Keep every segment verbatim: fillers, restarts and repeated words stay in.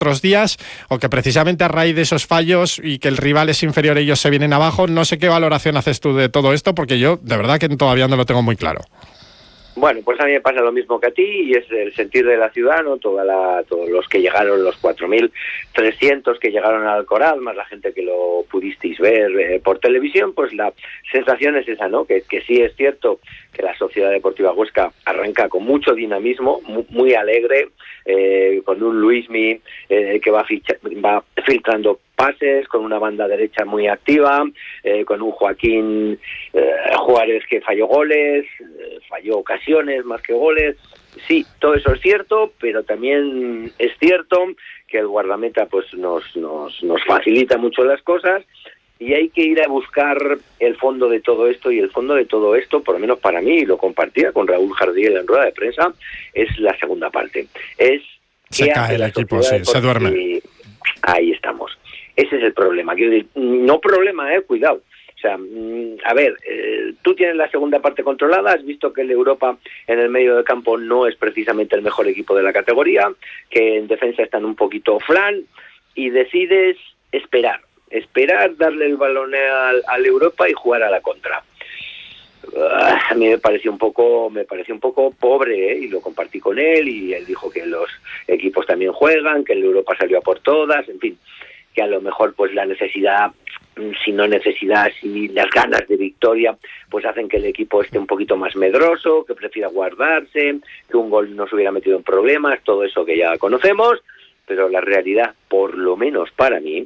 otros días, o que precisamente a raíz de esos fallos y que el rival es inferior, ellos se vienen abajo. No sé qué valoración haces tú de todo esto, porque yo de verdad que todavía no lo tengo muy claro. Bueno, pues a mí me pasa lo mismo que a ti, y es el sentir de la ciudad, ¿no? Toda la, todos los que llegaron, los cuatro mil trescientos que llegaron al Coral, más la gente que lo pudisteis ver eh, por televisión, pues la sensación es esa, ¿no? Que, que sí es cierto que la Sociedad Deportiva Huesca arranca con mucho dinamismo, muy, muy alegre, eh, con un Luismi eh, que va, ficha, va filtrando pases, con una banda derecha muy activa, eh, con un Joaquín eh, Juárez que falló goles, eh, falló ocasiones más que goles. Sí, todo eso es cierto, pero también es cierto que el guardameta pues nos, nos, nos facilita mucho las cosas, y hay que ir a buscar el fondo de todo esto, y el fondo de todo esto, por lo menos para mí, y lo compartía con Raúl Jardiel en rueda de prensa, es la segunda parte. Es se cae el equipo, sí, se duerme. Ahí estamos. Ese es el problema. Quiero decir, no problema, eh, cuidado. O sea, a ver, eh, tú tienes la segunda parte controlada, has visto que el Europa en el medio del campo no es precisamente el mejor equipo de la categoría, que en defensa están un poquito flan, y decides esperar, esperar, darle el balón al, al Europa y jugar a la contra. Uh, a mí me pareció un poco, me pareció un poco pobre, ¿eh? Y lo compartí con él, y él dijo que los equipos también juegan, que el Europa salió a por todas, en fin, que a lo mejor pues la necesidad, si no necesidad, si las ganas de victoria, pues hacen que el equipo esté un poquito más medroso, que prefiera guardarse, que un gol no se hubiera metido en problemas, todo eso que ya conocemos, pero la realidad, por lo menos para mí,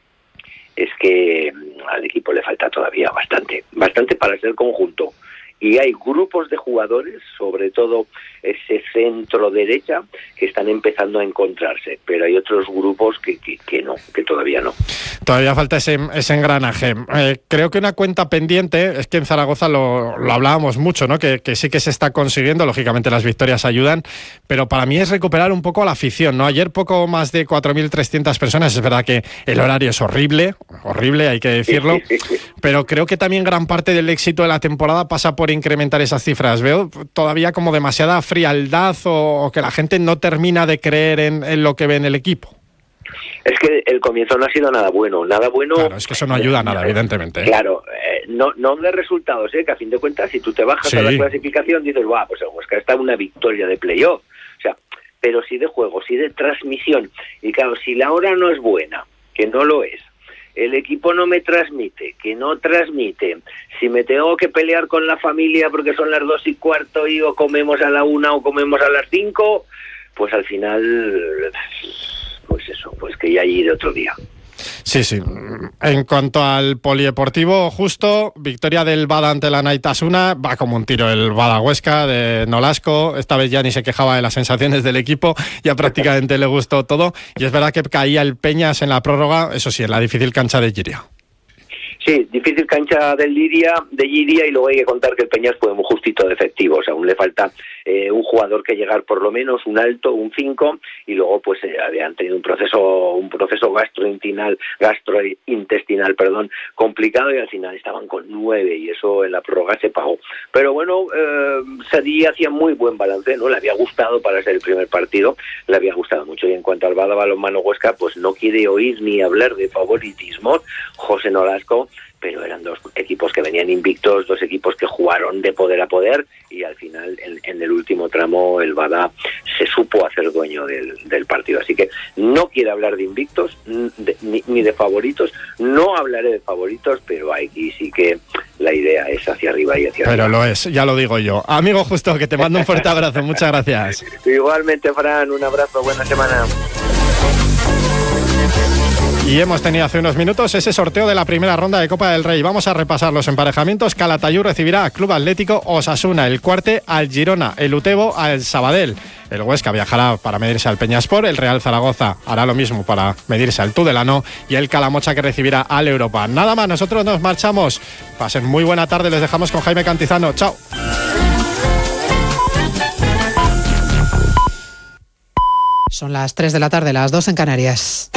es que al equipo le falta todavía bastante, bastante para ser conjunto. Y hay grupos de jugadores, sobre todo ese centro derecha, que están empezando a encontrarse, pero hay otros grupos que, que, que no, que todavía no. Todavía falta ese, ese engranaje. Eh, creo que una cuenta pendiente, es que en Zaragoza lo, lo hablábamos mucho, ¿no? Que, que sí que se está consiguiendo, lógicamente las victorias ayudan, pero para mí es recuperar un poco la afición, ¿no? Ayer poco más de cuatro mil trescientas personas, es verdad que el horario es horrible, horrible, hay que decirlo, pero creo que también gran parte del éxito de la temporada pasa por incrementar esas cifras. Veo todavía como demasiada frialdad, o, o que la gente no termina de creer en, en lo que ve en el equipo. Es que el comienzo no ha sido nada bueno, nada bueno. Claro, es que eso no ayuda a nada, evidentemente. ¿eh? Claro, eh, no, no de resultados, ¿eh? Que a fin de cuentas, si tú te bajas sí. a la clasificación, dices, guau, pues el Huesca está una victoria de playoff. O sea, pero sí de juego, sí de transmisión. Y claro, si la hora no es buena, que no lo es, el equipo no me transmite, que no transmite, si me tengo que pelear con la familia porque son las dos y cuarto y o comemos a la una o comemos a las cinco, pues al final, pues eso, pues que ya iré otro día. Sí, sí. En cuanto al polideportivo, justo, victoria del Bada ante la Naitasuna, va como un tiro el Bada Huesca de Nolasco, esta vez ya ni se quejaba de las sensaciones del equipo, ya prácticamente le gustó todo, y es verdad que caía el Peñas en la prórroga, eso sí, en la difícil cancha de Lliria. Sí, difícil cancha del Liria, de Lliria, y luego hay que contar que el Peñas fue muy justito de efectivos, aún le falta eh, un jugador que llegar por lo menos, un alto, un cinco, y luego pues eh, habían tenido un proceso un proceso gastrointestinal, gastrointestinal, perdón, complicado, y al final estaban con nueve, y eso en la prórroga se pagó. Pero bueno, eh, Sadí hacía muy buen balance, ¿no? Le había gustado para ser el primer partido, le había gustado mucho, y en cuanto al Bada Balonmano Huesca, pues no quiere oír ni hablar de favoritismo José Nolasco, pero eran dos equipos que venían invictos, dos equipos que jugaron de poder a poder, y al final en, en el último tramo el Bada se supo hacer dueño del, del partido. Así que no quiero hablar de invictos de, ni, ni de favoritos, no hablaré de favoritos, pero aquí sí que la idea es hacia arriba y hacia pero arriba. Pero lo es, ya lo digo yo. Amigo Justo, que te mando un fuerte abrazo, muchas gracias. Igualmente, Fran, un abrazo, buena semana. Y hemos tenido hace unos minutos ese sorteo de la primera ronda de Copa del Rey. Vamos a repasar los emparejamientos. Calatayud recibirá a Club Atlético Osasuna, el Cuarte al Girona, el Utebo al Sabadell. El Huesca viajará para medirse al Peñaspor, el Real Zaragoza hará lo mismo para medirse al Tudelano, y el Calamocha que recibirá al Europa. Nada más, nosotros nos marchamos. Pasen muy buena tarde, les dejamos con Jaime Cantizano. Chao. Son las tres de la tarde, las dos en Canarias.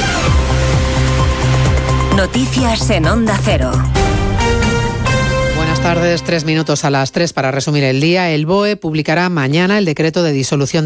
Noticias en Onda Cero. Buenas tardes, tres minutos a las tres para resumir el día. El B O E publicará mañana el decreto de disolución